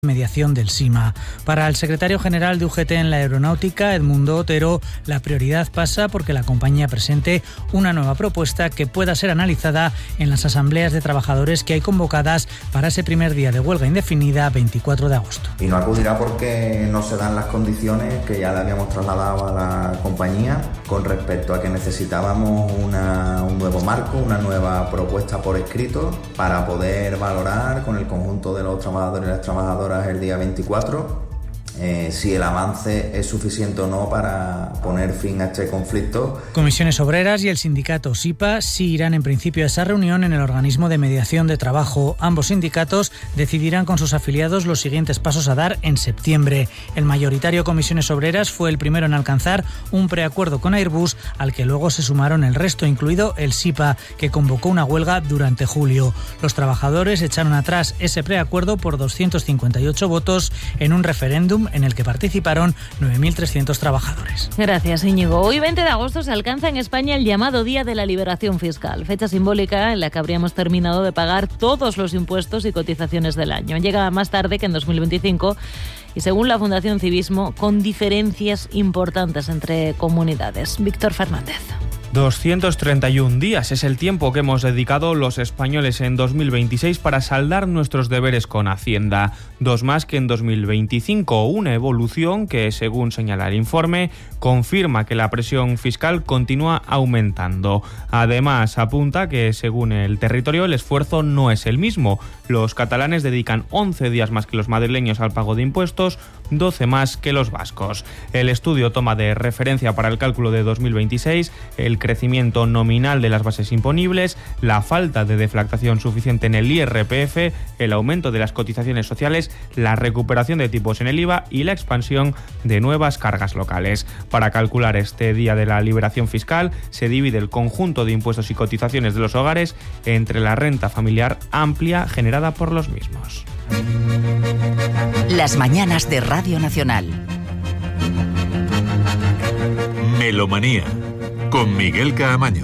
mediación del SIMA. Para el secretario general de UGT en la aeronáutica, Edmundo Otero, la prioridad pasa porque la compañía presente una nueva propuesta que pueda ser analizada en las asambleas de trabajadores que hay convocadas para ese primer día de huelga indefinida, 24 de agosto. Y no acudirá porque no se dan las condiciones que ya le habíamos trasladado a la compañía con respecto a que necesitábamos un nuevo marco, una nueva propuesta por escrito para poder valorar con el conjunto de los trabajadores y las trabajadoras el día 24 si el avance es suficiente o no para poner fin a este conflicto. Comisiones Obreras y el sindicato SIPA sí irán en principio a esa reunión en el organismo de mediación de trabajo. Ambos sindicatos decidirán con sus afiliados los siguientes pasos a dar en septiembre. El mayoritario Comisiones Obreras fue el primero en alcanzar un preacuerdo con Airbus, al que luego se sumaron el resto, incluido el SIPA, que convocó una huelga durante julio. Los trabajadores echaron atrás ese preacuerdo por 258 votos en un referéndum en el que participaron 9.300 trabajadores. Gracias, Íñigo. Hoy, 20 de agosto, se alcanza en España el llamado Día de la Liberación Fiscal, fecha simbólica en la que habríamos terminado de pagar todos los impuestos y cotizaciones del año. Llega más tarde que en 2025 y, según la Fundación Civismo, con diferencias importantes entre comunidades. Víctor Fernández. 231 días es el tiempo que hemos dedicado los españoles en 2026 para saldar nuestros deberes con Hacienda. 2 más que en 2025, una evolución que, según señala el informe, confirma que la presión fiscal continúa aumentando. Además, apunta que, según el territorio, el esfuerzo no es el mismo. Los catalanes dedican 11 días más que los madrileños al pago de impuestos, 12 más que los vascos. El estudio toma de referencia para el cálculo de 2026 el crecimiento nominal de las bases imponibles, la falta de deflactación suficiente en el IRPF, el aumento de las cotizaciones sociales, la recuperación de tipos en el IVA y la expansión de nuevas cargas locales. Para calcular este día de la liberación fiscal, se divide el conjunto de impuestos y cotizaciones de los hogares entre la renta familiar amplia generada por los mismos. Las mañanas de Radio Nacional. Melomanía, con Miguel Caamaño.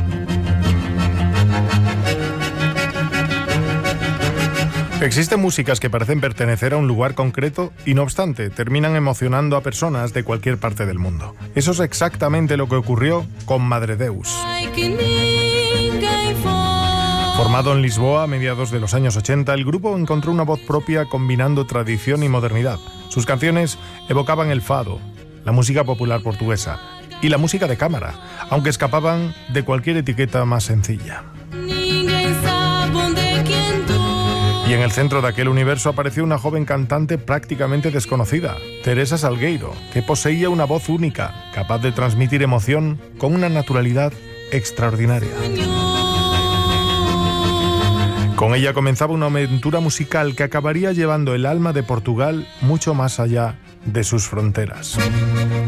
Existen músicas que parecen pertenecer a un lugar concreto y, no obstante, terminan emocionando a personas de cualquier parte del mundo. Eso es exactamente lo que ocurrió con Madre Deus. Formado en Lisboa a mediados de los años 80, el grupo encontró una voz propia combinando tradición y modernidad. Sus canciones evocaban el fado, la música popular portuguesa y la música de cámara, aunque escapaban de cualquier etiqueta más sencilla. Y en el centro de aquel universo apareció una joven cantante prácticamente desconocida, Teresa Salgueiro, que poseía una voz única, capaz de transmitir emoción con una naturalidad extraordinaria. Con ella comenzaba una aventura musical que acabaría llevando el alma de Portugal mucho más allá de sus fronteras.